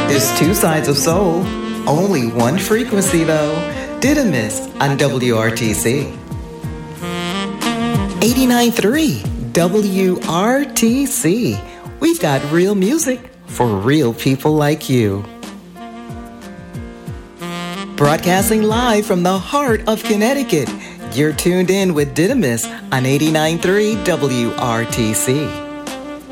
There's two sides of soul, only one frequency though. Didymus on WRTC. 89.3 WRTC. We've got real music for real people like you. Broadcasting live from the heart of Connecticut. You're tuned in with Didymus on 89.3 WRTC.